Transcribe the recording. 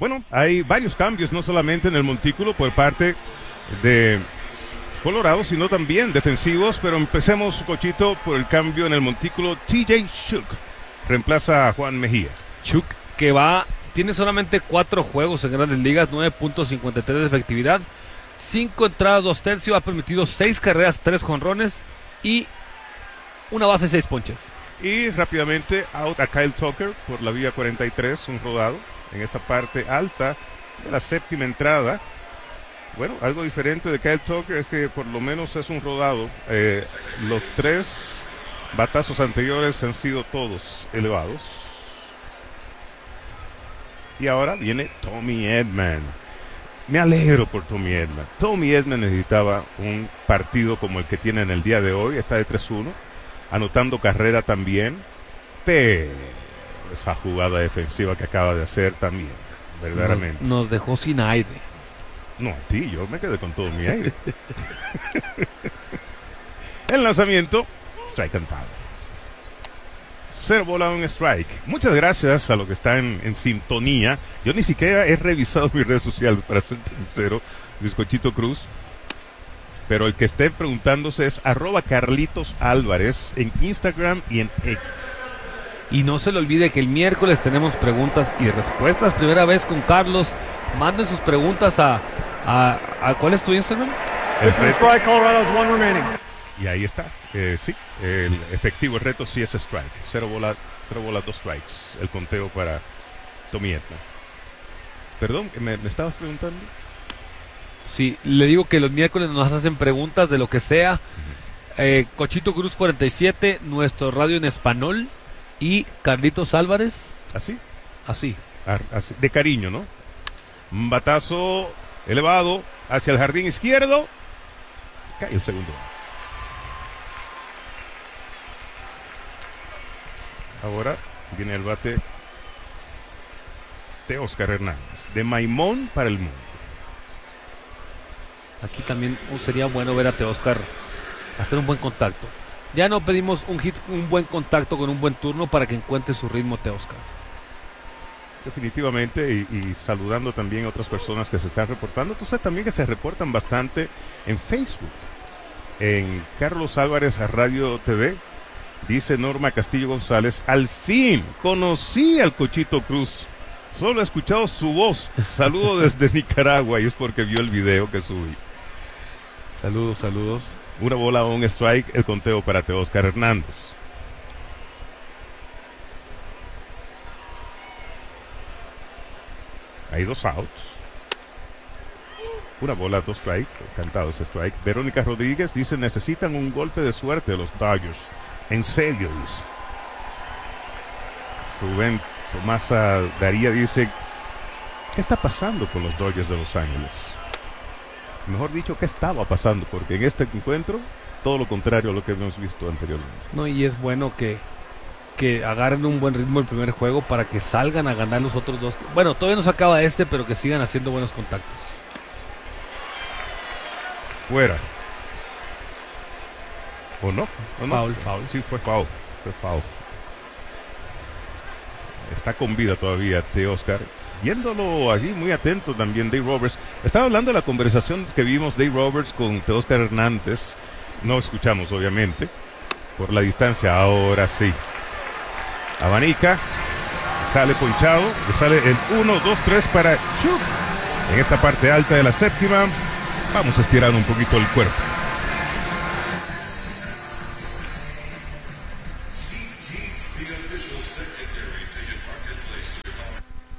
Bueno, hay varios cambios, no solamente en el montículo por parte de Colorado, sino también defensivos, pero empecemos, Cochito, por el cambio en el montículo. TJ Shook reemplaza a Juan Mejía. Shook, que tiene solamente 4 juegos en Grandes Ligas, 9.53 de efectividad, 5 entradas, 2 tercios, ha permitido 6 carreras, 3 jonrones y una base y 6 ponches. Y rápidamente out a Kyle Tucker por la vía 43, un rodado en esta parte alta de la séptima entrada. Bueno, algo diferente de Kyle Tucker es que por lo menos es un rodado. Los 3 batazos anteriores han sido todos elevados. Y ahora viene Tommy Edman. Me alegro por Tommy Edman. Tommy Edman necesitaba un partido como el que tiene en el día de hoy. Está de 3-1, anotando carrera también. Pero esa jugada defensiva que acaba de hacer también, verdaderamente. Nos dejó sin aire. No, a ti, yo me quedé con todo mi aire. El lanzamiento, strike cantado. 0 bola, 1 strike. Muchas gracias a los que están en sintonía. Yo ni siquiera he revisado mis redes sociales, para ser sincero, Luis Cochito Cruz. Pero el que esté preguntándose es @Carlitos Álvarez en Instagram y en X. Y no se le olvide que el miércoles tenemos preguntas y respuestas. Primera vez con Carlos. Manden sus preguntas a ¿cuál es tu Instagram? Y ahí está. Sí, el efectivo, el reto sí es strike. 0 bola, 2 strikes. El conteo para Tommy Edman. Perdón, ¿me estabas preguntando? Sí, le digo que los miércoles nos hacen preguntas de lo que sea. Cochito Cruz 47, nuestro radio en español. Y Carlitos Álvarez. ¿Así? Así. De cariño, ¿no? Un batazo elevado hacia el jardín izquierdo. Cae el segundo. Ahora viene el bate de Oscar Hernández. De Maimón para el mundo. Aquí también sería bueno ver a Teóscar hacer un buen contacto. Ya no pedimos un buen contacto con un buen turno para que encuentre su ritmo Teóscar. Definitivamente, y saludando también a otras personas que se están reportando. Tú sabes también que se reportan bastante en Facebook. En Carlos Álvarez Radio TV, dice Norma Castillo González, al fin conocí al Cochito Cruz. Solo he escuchado su voz. Saludo desde Nicaragua, y es porque vio el video que subí. Saludos. 1 bola, 1 strike, el conteo para Teóscar Hernández. Hay 2 outs. 1 bola, 2 strike. Cantado ese strike. Verónica Rodríguez dice, necesitan un golpe de suerte los Dodgers. En serio, dice. Rubén Tomás Daría dice, ¿qué está pasando con los Dodgers de Los Ángeles? Mejor dicho, ¿qué estaba pasando? Porque en este encuentro, todo lo contrario a lo que hemos visto anteriormente. No, y es bueno que agarren un buen ritmo el primer juego para que salgan a ganar los otros 2. Bueno, todavía no se acaba pero que sigan haciendo buenos contactos. Fuera. ¿O no? Foul. Sí, fue foul. Está con vida todavía Teóscar. Viéndolo allí muy atento también Dave Roberts. Estaba hablando de la conversación que vimos Dave Roberts con Teóscar Hernández. No escuchamos, obviamente, por la distancia. Ahora sí. Abanica. Sale ponchado. Le sale el 1-2-3 para Shook. En esta parte alta de la séptima. Vamos estirando un poquito el cuerpo.